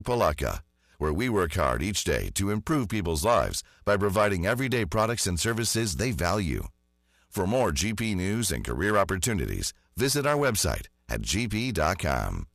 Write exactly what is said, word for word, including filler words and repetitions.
Palaka, where we work hard each day to improve people's lives by providing everyday products and services they value. For more G P news and career opportunities, visit our website at g p dot com.